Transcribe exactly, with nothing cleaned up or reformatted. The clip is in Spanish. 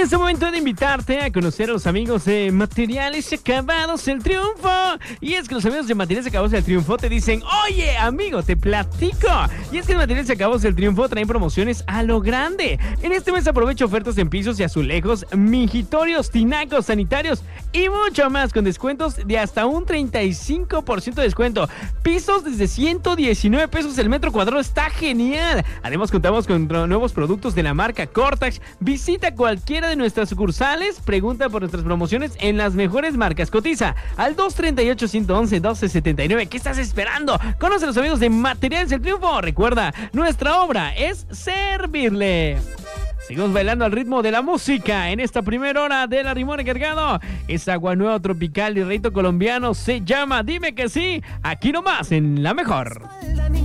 este momento de invitarte a conocer a los amigos de Materiales Acabados El Triunfo. Y es que los amigos de Materiales Acabados El Triunfo te dicen: oye, amigo, te platico. Y es que en Materiales Acabados El Triunfo traen promociones a lo grande. En este mes aprovecha ofertas en pisos y azulejos, mingitorios, tinacos, sanitarios y mucho más, con descuentos de hasta un treinta y cinco por ciento de descuento. Pisos desde ciento diecinueve pesos el metro cuadrado. Está genial. Además, contamos con nuevos productos de la marca Cortax. Visita cualquiera de nuestras sucursales, pregunta por nuestras promociones en las mejores marcas. Cotiza al dos treinta y ocho, ciento once, doce setenta y nueve. ¿Qué estás esperando? Conoce a los amigos de Materiales El Triunfo. Recuerda, nuestra obra es servirle. Seguimos bailando al ritmo de la música en esta primera hora de La Rimón Cargado. Es agua nueva tropical y reito colombiano. Se llama Dime que sí. Aquí nomás en La Mejor.